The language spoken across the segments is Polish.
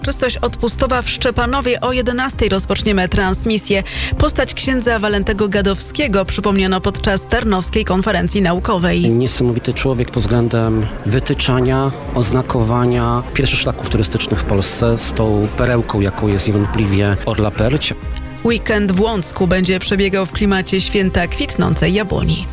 Uroczystość odpustowa w Szczepanowie o 11:00 rozpoczniemy transmisję. Postać księdza Walentego Gadowskiego przypomniano podczas Tarnowskiej Konferencji Naukowej. Niesamowity człowiek pod względem wytyczania, oznakowania pierwszych szlaków turystycznych w Polsce z tą perełką, jaką jest niewątpliwie Orla Perć. Weekend w Łącku będzie przebiegał w klimacie święta kwitnącej jabłoni.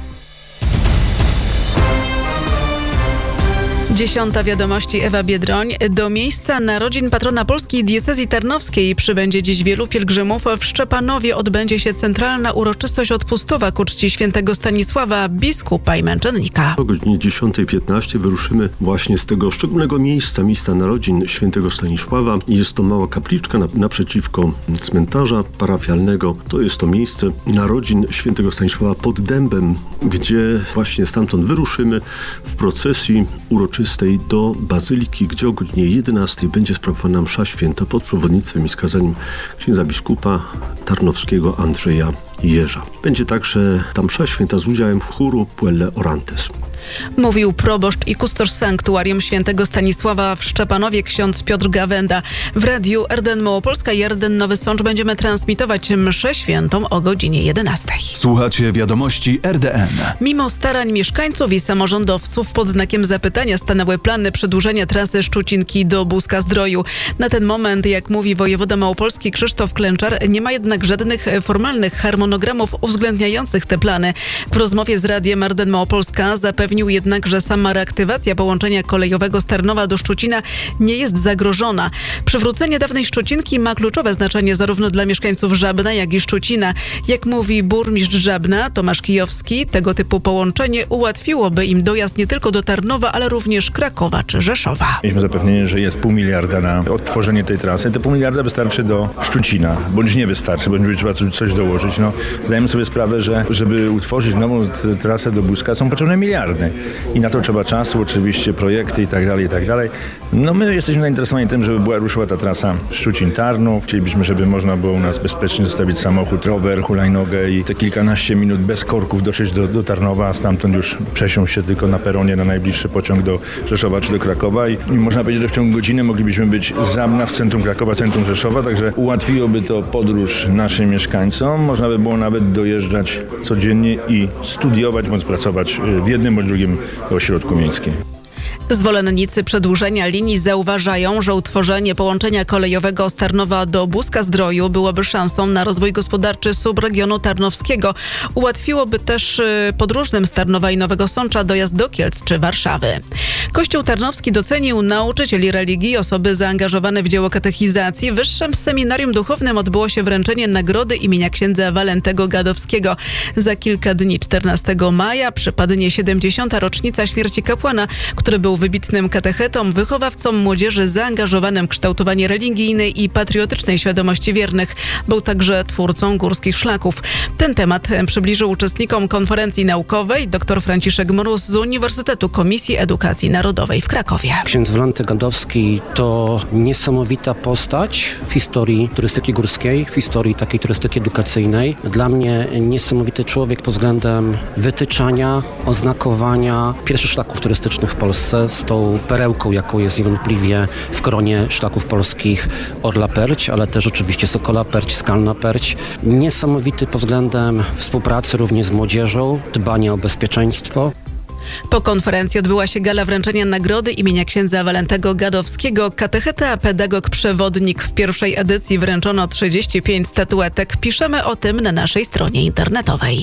10. Wiadomości, Ewa Biedroń. Do miejsca narodzin patrona polskiej diecezji tarnowskiej przybędzie dziś wielu pielgrzymów. W Szczepanowie odbędzie się centralna uroczystość odpustowa ku czci świętego Stanisława, biskupa i męczennika. O godzinie 10:15 wyruszymy właśnie z tego szczególnego miejsca narodzin świętego Stanisława. Jest to mała kapliczka naprzeciwko cmentarza parafialnego. To jest to miejsce narodzin świętego Stanisława pod Dębem, gdzie właśnie stamtąd wyruszymy w procesji uroczystej do Bazyliki, gdzie o godzinie 11:00 będzie sprawowana msza święta pod przewodnictwem i skazaniem księdza biskupa tarnowskiego Andrzeja Jerza. Będzie także ta msza święta z udziałem chóru Puelle Orantes. Mówił proboszcz i kustosz sanktuarium świętego Stanisława w Szczepanowie ksiądz Piotr Gawenda. W radiu RDN Małopolska i RDN Nowy Sącz będziemy transmitować mszę świętą o godzinie 11:00. Słuchacie wiadomości RDN. Mimo starań mieszkańców i samorządowców pod znakiem zapytania stanęły plany przedłużenia trasy Szczucinki do Buska-Zdroju. Na ten moment, jak mówi wojewoda małopolski Krzysztof Klęczar, nie ma jednak żadnych formalnych harmonogramów uwzględniających te plany. W rozmowie z radiem RDN Małopolska zapewnił jednak, że sama reaktywacja połączenia kolejowego z Tarnowa do Szczucina nie jest zagrożona. Przywrócenie dawnej Szczucinki ma kluczowe znaczenie zarówno dla mieszkańców Żabna, jak i Szczucina. Jak mówi burmistrz Żabna, Tomasz Kijowski, tego typu połączenie ułatwiłoby im dojazd nie tylko do Tarnowa, ale również Krakowa czy Rzeszowa. Mieliśmy zapewnienie, że jest 0,5 miliarda na odtworzenie tej trasy. Te 0,5 miliarda wystarczy do Szczucina, bądź nie wystarczy, bądź trzeba coś dołożyć. Zdajemy sobie sprawę, że żeby utworzyć nową trasę do Buska są potrzebne miliardy. I na to trzeba czasu, oczywiście projekty i tak dalej. My jesteśmy zainteresowani tym, żeby ruszyła ta trasa Szczucin-Tarnów. Chcielibyśmy, żeby można było u nas bezpiecznie zostawić samochód, rower, hulajnogę i te kilkanaście minut bez korków dotrzeć do Tarnowa, a stamtąd już przesiąść się tylko na peronie na najbliższy pociąg do Rzeszowa czy do Krakowa. I można powiedzieć, że w ciągu godziny moglibyśmy być z Żabna w centrum Krakowa, centrum Rzeszowa, także ułatwiłoby to podróż naszym mieszkańcom. Można by było nawet dojeżdżać codziennie i studiować bądź pracować w jednym bądź drugim ośrodku miejskim. Zwolennicy przedłużenia linii zauważają, że utworzenie połączenia kolejowego z Tarnowa do Buska-Zdroju byłoby szansą na rozwój gospodarczy subregionu tarnowskiego. Ułatwiłoby też podróżnym z Tarnowa i Nowego Sącza dojazd do Kielc czy Warszawy. Kościół Tarnowski docenił nauczycieli religii, osoby zaangażowane w dzieło katechizacji. W Wyższym Seminarium Duchownym odbyło się wręczenie nagrody imienia księdza Walentego Gadowskiego. Za kilka dni, 14 maja, przypadnie 70. rocznica śmierci kapłana, który był wybitnym katechetą, wychowawcą młodzieży zaangażowanym w kształtowanie religijnej i patriotycznej świadomości wiernych. Był także twórcą górskich szlaków. Ten temat przybliżył uczestnikom konferencji naukowej dr Franciszek Mróz z Uniwersytetu Komisji Edukacji Narodowej w Krakowie. Ksiądz Walenty Gadowski to niesamowita postać w historii turystyki górskiej, w historii takiej turystyki edukacyjnej. Dla mnie niesamowity człowiek pod względem wytyczania, oznakowania pierwszych szlaków turystycznych w Polsce z tą perełką, jaką jest niewątpliwie w koronie szlaków polskich Orla Perć, ale też oczywiście Sokola Perć, Skalna Perć. Niesamowity pod względem współpracy również z młodzieżą, dbania o bezpieczeństwo. Po konferencji odbyła się gala wręczenia nagrody imienia księdza Walentego Gadowskiego. Katecheta, pedagog, przewodnik. W pierwszej edycji wręczono 35 statuetek. Piszemy o tym na naszej stronie internetowej.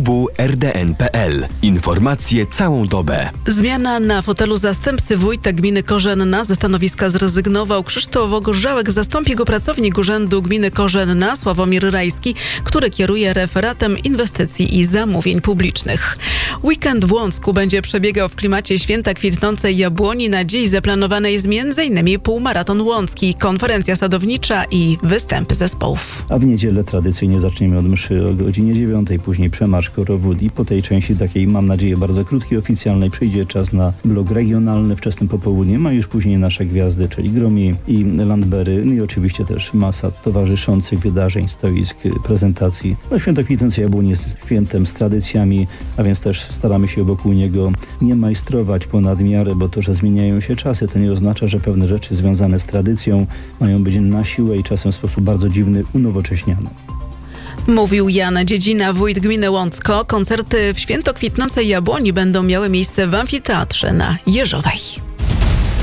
www.rdn.pl. Informacje całą dobę. Zmiana na fotelu zastępcy wójta gminy Korzenna. Ze stanowiska zrezygnował Krzysztof Ogorzałek. Zastąpi go pracownik Urzędu Gminy Korzenna Sławomir Rajski, który kieruje referatem inwestycji i zamówień publicznych. Weekend w Łącku będzie przebiegał w klimacie święta kwitnącej jabłoni. Na dziś zaplanowany jest m.in. półmaraton łącki, konferencja sadownicza i występy zespołów. A w niedzielę tradycyjnie zaczniemy od mszy o godzinie 9:00, później przemarsz korowód i po tej części takiej, mam nadzieję, bardzo krótkiej, oficjalnej przyjdzie czas na blok regionalny wczesnym popołudniem, a już później nasze gwiazdy, czyli Gromi i Landbery, i oczywiście też masa towarzyszących wydarzeń, stoisk, prezentacji. Święto kwitnącej jabłoni jest świętem z tradycjami, a więc też staramy się wokół niego tego nie majstrować ponad miarę, bo to, że zmieniają się czasy, to nie oznacza, że pewne rzeczy związane z tradycją mają być na siłę i czasem w sposób bardzo dziwny unowocześniane. Mówił Jan Dziedzina, wójt gminy Łącko. Koncerty w święto kwitnącej jabłoni będą miały miejsce w amfiteatrze na Jeżowej.